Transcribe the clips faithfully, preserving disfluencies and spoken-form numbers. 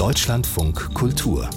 Deutschlandfunk Kultur.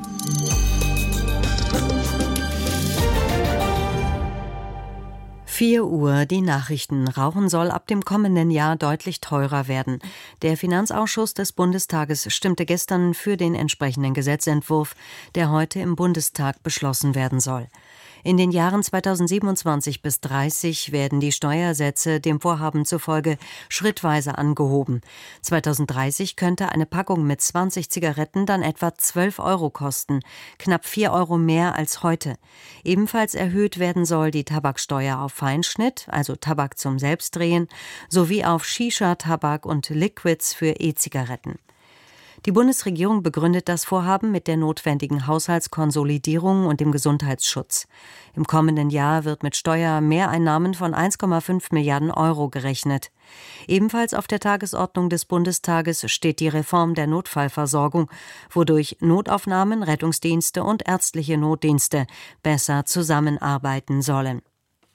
vier Uhr, die Nachrichten. Rauchen soll ab dem kommenden Jahr deutlich teurer werden. Der Finanzausschuss des Bundestages stimmte gestern für den entsprechenden Gesetzentwurf, der heute im Bundestag beschlossen werden soll. In den Jahren zweitausendsiebenundzwanzig bis dreißig werden die Steuersätze dem Vorhaben zufolge schrittweise angehoben. zweitausenddreißig könnte eine Packung mit zwanzig Zigaretten dann etwa zwölf Euro kosten, knapp vier Euro mehr als heute. Ebenfalls erhöht werden soll die Tabaksteuer auf Feinschnitt, also Tabak zum Selbstdrehen, sowie auf Shisha, Tabak und Liquids für E-Zigaretten. Die Bundesregierung begründet das Vorhaben mit der notwendigen Haushaltskonsolidierung und dem Gesundheitsschutz. Im kommenden Jahr wird mit Steuermehreinnahmen von eins Komma fünf Milliarden Euro gerechnet. Ebenfalls auf der Tagesordnung des Bundestages steht die Reform der Notfallversorgung, wodurch Notaufnahmen, Rettungsdienste und ärztliche Notdienste besser zusammenarbeiten sollen.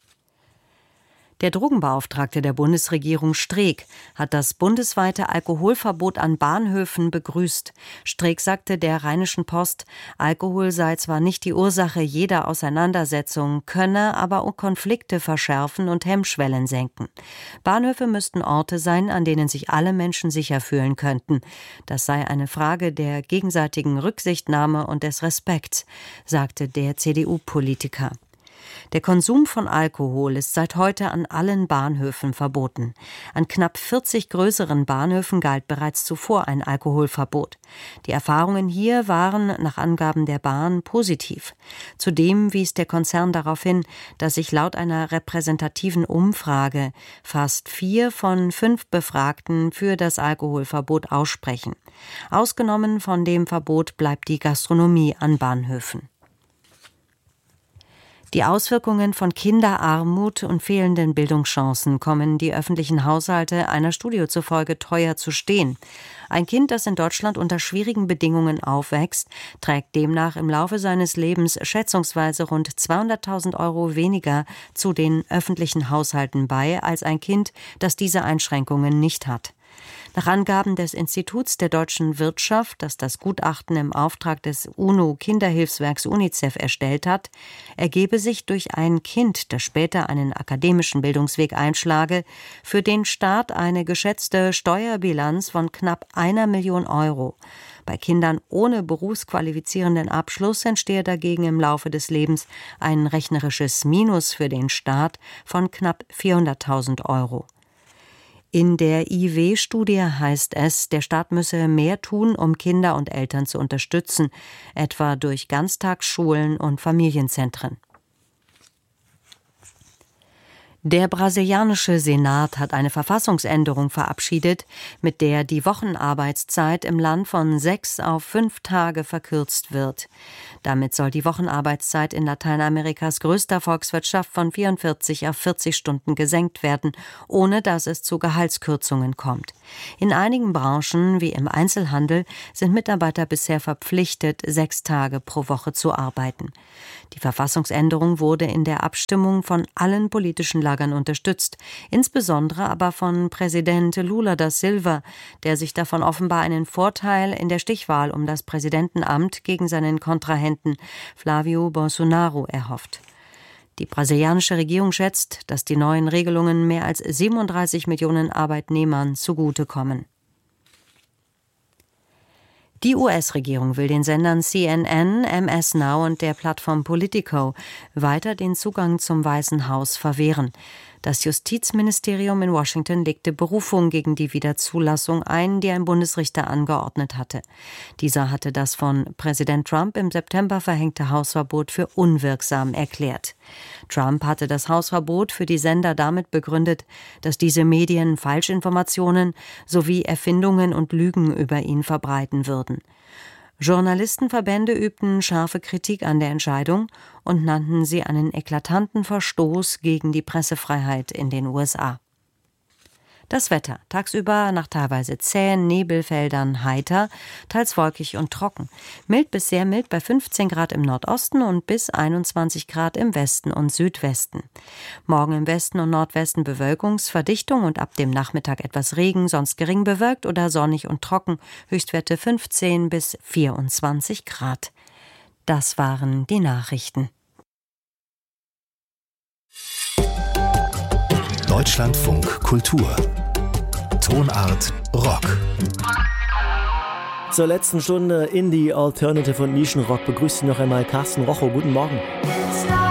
Der Drogenbeauftragte der Bundesregierung Streeck hat das bundesweite Alkoholverbot an Bahnhöfen begrüßt. Streeck sagte der Rheinischen Post, Alkohol sei zwar nicht die Ursache jeder Auseinandersetzung, könne aber Konflikte verschärfen und Hemmschwellen senken. Bahnhöfe müssten Orte sein, an denen sich alle Menschen sicher fühlen könnten. Das sei eine Frage der gegenseitigen Rücksichtnahme und des Respekts, sagte der C D U-Politiker. Der Konsum von Alkohol ist seit heute an allen Bahnhöfen verboten. An knapp vierzig größeren Bahnhöfen galt bereits zuvor ein Alkoholverbot. Die Erfahrungen hier waren nach Angaben der Bahn positiv. Zudem wies der Konzern darauf hin, dass sich laut einer repräsentativen Umfrage fast vier von fünf Befragten für das Alkoholverbot aussprechen. Ausgenommen von dem Verbot bleibt die Gastronomie an Bahnhöfen. Die Auswirkungen von Kinderarmut und fehlenden Bildungschancen kommen die öffentlichen Haushalte einer Studie zufolge teuer zu stehen. Ein Kind, das in Deutschland unter schwierigen Bedingungen aufwächst, trägt demnach im Laufe seines Lebens schätzungsweise rund zweihunderttausend Euro weniger zu den öffentlichen Haushalten bei, als ein Kind, das diese Einschränkungen nicht hat. Nach Angaben des Instituts der deutschen Wirtschaft, das das Gutachten im Auftrag des UNO-Kinderhilfswerks UNICEF erstellt hat, ergebe sich durch ein Kind, das später einen akademischen Bildungsweg einschlage, für den Staat eine geschätzte Steuerbilanz von knapp einer Million Euro. Bei Kindern ohne berufsqualifizierenden Abschluss entstehe dagegen im Laufe des Lebens ein rechnerisches Minus für den Staat von knapp vierhunderttausend Euro. In der I W-Studie heißt es, der Staat müsse mehr tun, um Kinder und Eltern zu unterstützen, etwa durch Ganztagsschulen und Familienzentren. Der brasilianische Senat hat eine Verfassungsänderung verabschiedet, mit der die Wochenarbeitszeit im Land von sechs auf fünf Tage verkürzt wird. Damit soll die Wochenarbeitszeit in Lateinamerikas größter Volkswirtschaft von vierundvierzig auf vierzig Stunden gesenkt werden, ohne dass es zu Gehaltskürzungen kommt. In einigen Branchen, wie im Einzelhandel, sind Mitarbeiter bisher verpflichtet, sechs Tage pro Woche zu arbeiten. Die Verfassungsänderung wurde in der Abstimmung von allen politischen Lagern unterstützt, insbesondere aber von Präsident Lula da Silva, der sich davon offenbar einen Vorteil in der Stichwahl um das Präsidentenamt gegen seinen Kontrahenten Flávio Bolsonaro erhofft. Die brasilianische Regierung schätzt, dass die neuen Regelungen mehr als siebenunddreißig Millionen Arbeitnehmern zugutekommen. Die U S-Regierung will den Sendern C N N, M S Now und der Plattform Politico weiter den Zugang zum Weißen Haus verwehren. Das Justizministerium in Washington legte Berufung gegen die Wiederzulassung ein, die ein Bundesrichter angeordnet hatte. Dieser hatte das von Präsident Trump im September verhängte Hausverbot für unwirksam erklärt. Trump hatte das Hausverbot für die Sender damit begründet, dass diese Medien Falschinformationen sowie Erfindungen und Lügen über ihn verbreiten würden. Journalistenverbände übten scharfe Kritik an der Entscheidung und nannten sie einen eklatanten Verstoß gegen die Pressefreiheit in den U S A. Das Wetter. Tagsüber nach teilweise zähen Nebelfeldern heiter, teils wolkig und trocken. Mild bis sehr mild bei fünfzehn Grad im Nordosten und bis einundzwanzig Grad im Westen und Südwesten. Morgen im Westen und Nordwesten Bewölkungsverdichtung und ab dem Nachmittag etwas Regen, sonst gering bewölkt oder sonnig und trocken. Höchstwerte fünfzehn bis vierundzwanzig Grad. Das waren die Nachrichten. Deutschlandfunk Kultur. Tonart Rock. Zur letzten Stunde Indie, Alternative und Nischenrock begrüßt Sie noch einmal Carsten Rochow. Guten Morgen.